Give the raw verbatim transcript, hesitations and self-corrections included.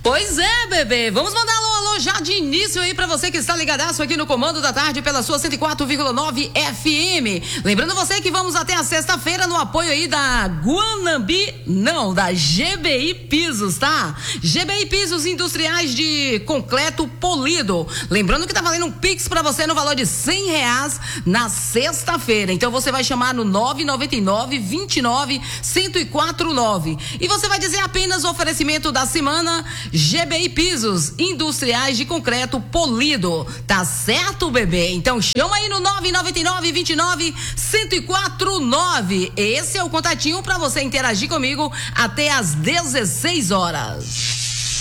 Pois é, bebê. Vamos mandar alô, alô já de início aí pra você que está ligadaço aqui no Comando da Tarde pela sua cento e quatro vírgula nove F M. Lembrando você que vamos até a sexta-feira no apoio aí da Guanambi, não, da G B I Pisos, tá? G B I Pisos Industriais de Concreto Polido. Lembrando que tá valendo um Pix pra você no valor de cem reais na sexta-feira. Então você vai chamar no nove nove nove, vinte e nove, cento e quatro nove. E você vai dizer apenas o oferecimento da semana: G B I Pisos Industriais de Concreto Polido. Tá certo, bebê? Então chama aí no nove nove nove, vinte e nove, cento e quatro nove. Esse é o contatinho pra você interagir comigo até às dezesseis horas.